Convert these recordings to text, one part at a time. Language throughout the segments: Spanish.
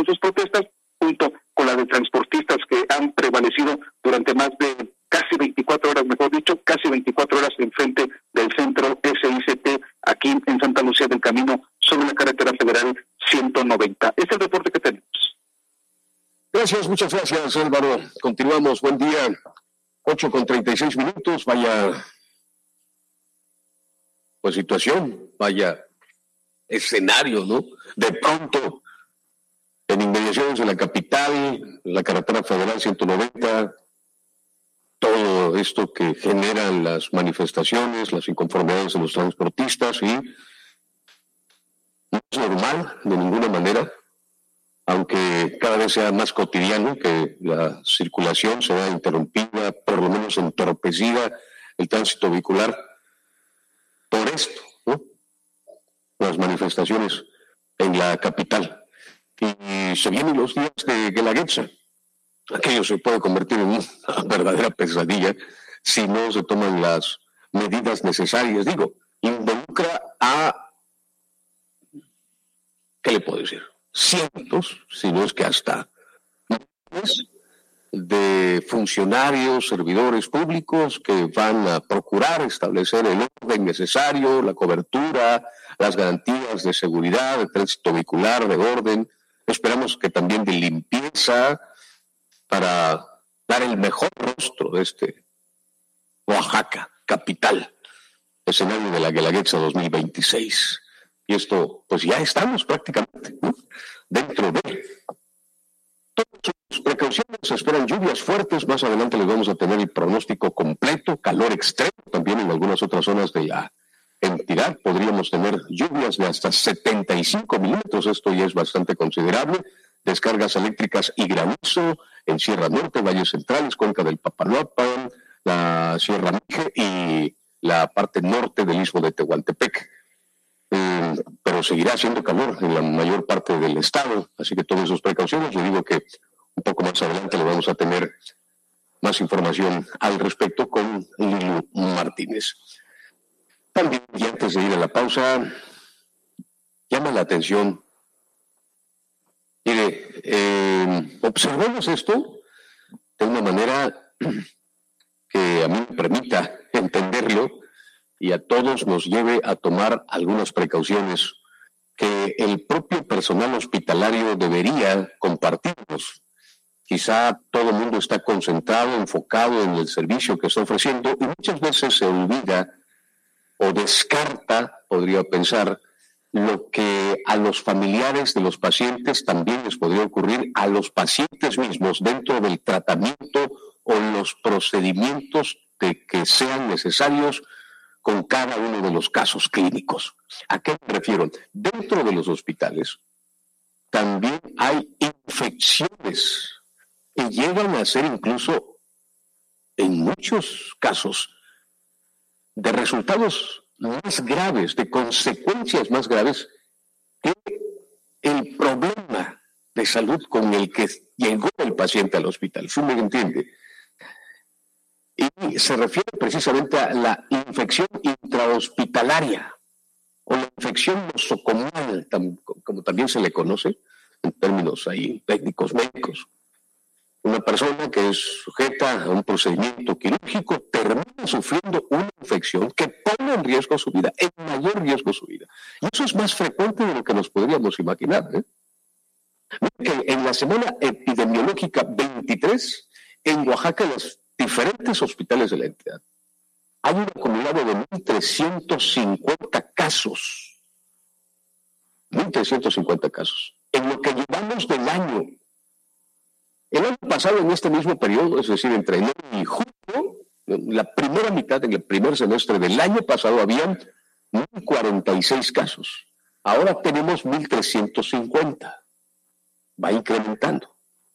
dos protestas, junto con la de transportistas que han prevalecido durante más de casi 24 horas, mejor dicho, casi 24 horas enfrente del centro SICT aquí en Santa Lucía del Camino, sobre la carretera federal 190. Este es el reporte que tenemos. Gracias, muchas gracias, Álvaro. Continuamos, buen día. 8:36, vaya pues situación, vaya escenario, ¿no? De pronto, en inmediaciones de la capital, la carretera federal 190, todo esto que generan las manifestaciones, las inconformidades de los transportistas, y no es normal de ninguna manera, aunque cada vez sea más cotidiano que la circulación se vea interrumpida, por lo menos entorpecida, el tránsito vehicular, por esto, ¿no? Las manifestaciones en la capital. Y se vienen los días de Guelaguetza. Aquello se puede convertir en una verdadera pesadilla si no se toman las medidas necesarias. Digo, involucra a, ¿qué le puedo decir? Cientos, si no es que hasta miles de funcionarios, servidores públicos que van a procurar establecer el orden necesario, la cobertura, las garantías de seguridad, de tránsito vehicular, de orden. Esperamos que también de limpieza, para dar el mejor rostro de este Oaxaca, capital, escenario de la Guelaguetza 2026. Y esto, pues ya estamos prácticamente, ¿no?, dentro de todas sus precauciones. Se esperan lluvias fuertes. Más adelante les vamos a tener el pronóstico completo. Calor extremo también en algunas otras zonas de la entidad. Podríamos tener lluvias de hasta 75 milímetros. Esto ya es bastante considerable. Descargas eléctricas y granizo en Sierra Norte, Valles Centrales, Cuenca del Papaloapan, la Sierra Mije y la parte norte del Istmo de Tehuantepec. Pero seguirá haciendo calor en la mayor parte del estado, así que todas esas precauciones. Yo digo que un poco más adelante le vamos a tener más información al respecto con Lilu Martínez. También, y antes de ir a la pausa, llama la atención. Mire, observemos esto de una manera que a mí me permita entenderlo y a todos nos lleve a tomar algunas precauciones que el propio personal hospitalario debería compartirnos. Quizá todo el mundo está concentrado, enfocado en el servicio que está ofreciendo y muchas veces se olvida o descarta, podría pensar, lo que a los familiares de los pacientes también les podría ocurrir, a los pacientes mismos dentro del tratamiento o los procedimientos que sean necesarios con cada uno de los casos clínicos. ¿A qué me refiero? Dentro de los hospitales también hay infecciones que llegan a ser incluso, en muchos casos, de resultados más graves, de consecuencias más graves que el problema de salud con el que llegó el paciente al hospital. ¿Sí me entiende? Y se refiere precisamente a la infección intrahospitalaria o la infección nosocomial, como también se le conoce en términos ahí técnicos médicos. Una persona que es sujeta a un procedimiento quirúrgico termina sufriendo una infección que pone en riesgo su vida, en mayor riesgo su vida. Y eso es más frecuente de lo que nos podríamos imaginar, ¿eh? Que en la semana epidemiológica 23, en Oaxaca, en los diferentes hospitales de la entidad, hay un acumulado de 1.350 casos. 1.350 casos. En lo que llevamos del año. El año pasado, en este mismo periodo, es decir, entre enero y julio, la primera mitad, en el primer semestre del año pasado, habían 1.046 casos. Ahora tenemos 1.350. Va incrementando.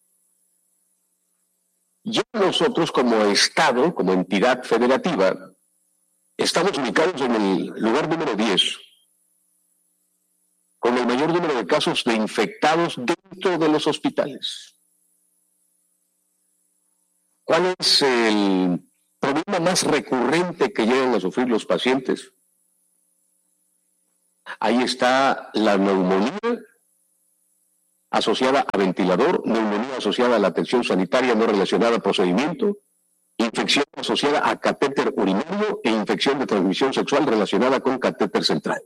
Ya nosotros, como Estado, como entidad federativa, estamos ubicados en el lugar número 10, con el mayor número de casos de infectados dentro de los hospitales. ¿Cuál es el problema más recurrente que llegan a sufrir los pacientes? Ahí está la neumonía, asociada a ventilador, neumonía asociada a la atención sanitaria no relacionada al procedimiento, infección asociada a catéter urinario e infección de transmisión sexual relacionada con catéter central.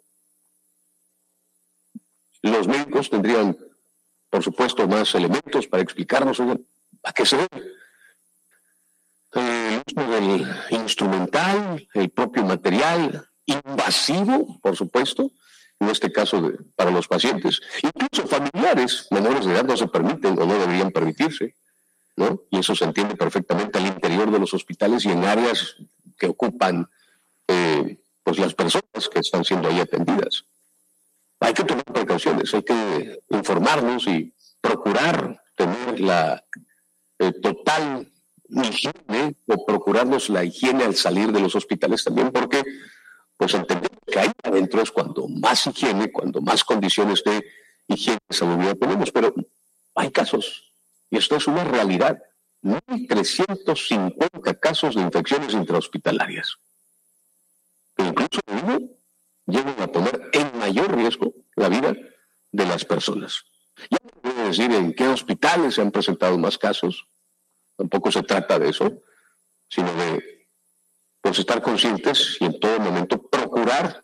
Los médicos tendrían, por supuesto, más elementos para explicarnos a qué se debe. El uso del instrumental, el propio material invasivo, por supuesto, en este caso para los pacientes. Incluso familiares menores de edad no se permiten o no deberían permitirse, ¿no? Y eso se entiende perfectamente al interior de los hospitales y en áreas que ocupan pues las personas que están siendo ahí atendidas. Hay que tomar precauciones, hay que informarnos y procurar tener la total higiene o procurarnos la higiene al salir de los hospitales también, porque pues entendemos que ahí adentro es cuando más higiene, cuando más condiciones de higiene y salubridad tenemos, pero hay casos, y esto es una realidad, 1.350 casos de infecciones intrahospitalarias, que incluso llegan a poner en mayor riesgo la vida de las personas. Ya no voy a decir en qué hospitales se han presentado más casos, tampoco se trata de eso, sino de pues, estar conscientes y en todo momento procurar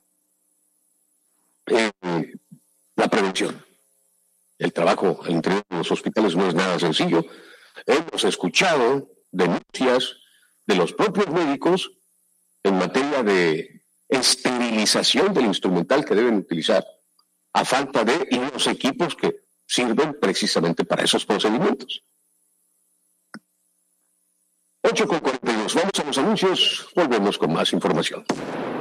la prevención. El trabajo al interior de los hospitales no es nada sencillo. Hemos escuchado denuncias de los propios médicos en materia de esterilización del instrumental que deben utilizar, a falta de los equipos que sirven precisamente para esos procedimientos. 8:42. Vamos a los anuncios, volvemos con más información.